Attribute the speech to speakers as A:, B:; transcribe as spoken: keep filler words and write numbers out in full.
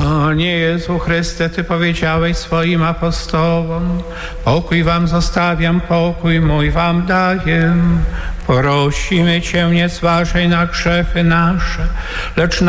A: Panie Jezu Chryste, Ty powiedziałeś swoim apostołom: pokój wam zostawiam, pokój mój wam daję. Prosimy Cię, nie zważaj na grzechy nasze, lecz na